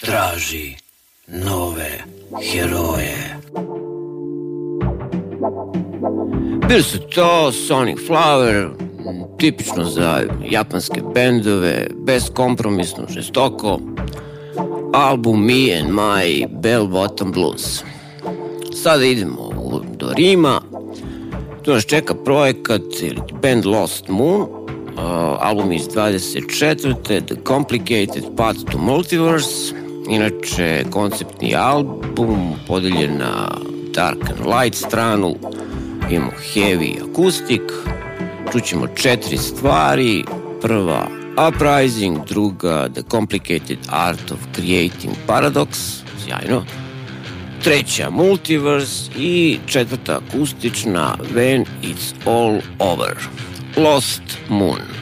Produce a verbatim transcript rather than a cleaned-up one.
traži nove heroje. Bili su to Sonic Flower, tipično za japanske bendove, beskompromisno, žestoko, album Me and My Bell Bottom Blues. Sada idemo do Rima, tu nas čeka projekat ili band Lost Moon, uh, album iz dvadeset četvrte The Complicated Path to Multiverse, inače konceptni album podeljen na Dark and Light stranu, imamo heavy akustik, čućemo četiri stvari, prva Uprising, druga The Complicated Art of Creating Paradox, sjajno, treća Multiverse i četvrta akustična When It's All Over, Lost Moon.